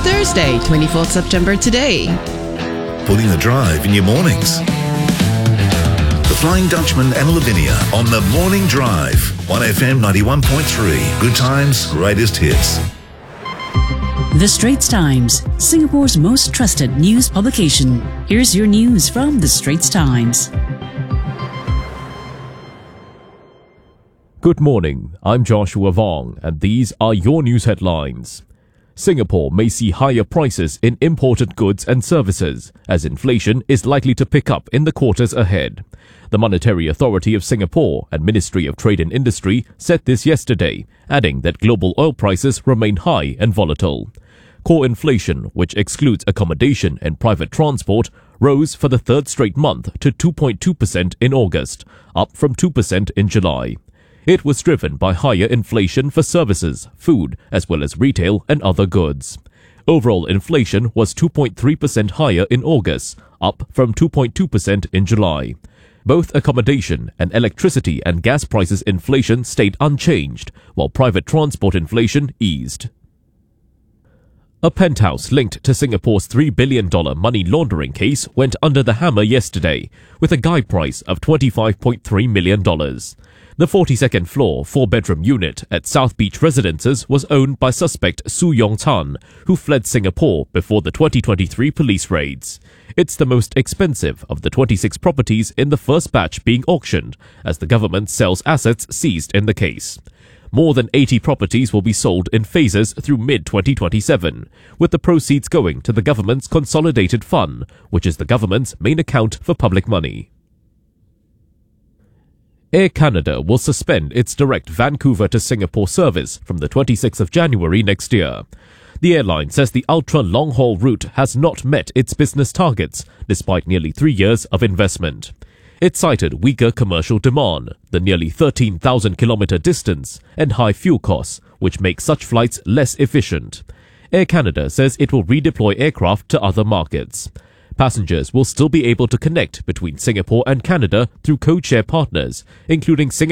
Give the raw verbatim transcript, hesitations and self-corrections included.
Thursday, twenty-fourth September today. Putting the drive in your mornings. The Flying Dutchman and Lavinia on the Morning Drive. one F M ninety-one point three. Good times, greatest hits. The Straits Times, Singapore's most trusted news publication. Here's your news from The Straits Times. Good morning, I'm Joshua Vong, and these are your news headlines. Singapore may see higher prices in imported goods and services, as inflation is likely to pick up in the quarters ahead. The Monetary Authority of Singapore and Ministry of Trade and Industry said this yesterday, adding that global oil prices remain high and volatile. Core inflation, which excludes accommodation and private transport, rose for the third straight month to two point two percent in August, up from two percent in July. It was driven by higher inflation for services, food, as well as retail and other goods. Overall inflation was two point three percent higher in August, up from two point two percent in July. Both accommodation and electricity and gas prices inflation stayed unchanged, while private transport inflation eased. A penthouse linked to Singapore's three billion dollars money laundering case went under the hammer yesterday, with a guide price of twenty-five point three million dollars. The forty-second floor, four-bedroom unit at South Beach Residences was owned by suspect Su Yong Tan, who fled Singapore before the twenty twenty-three police raids. It's the most expensive of the twenty-six properties in the first batch being auctioned, as the government sells assets seized in the case. More than eighty properties will be sold in phases through mid twenty twenty-seven, with the proceeds going to the government's Consolidated Fund, which is the government's main account for public money. Air Canada will suspend its direct Vancouver to Singapore service from the twenty-sixth of January next year. The airline says the ultra-long-haul route has not met its business targets, despite nearly three years of investment. It cited weaker commercial demand, the nearly thirteen thousand kilometre distance, and high fuel costs, which make such flights less efficient. Air Canada says it will redeploy aircraft to other markets. Passengers will still be able to connect between Singapore and Canada through code-share partners, including Singapore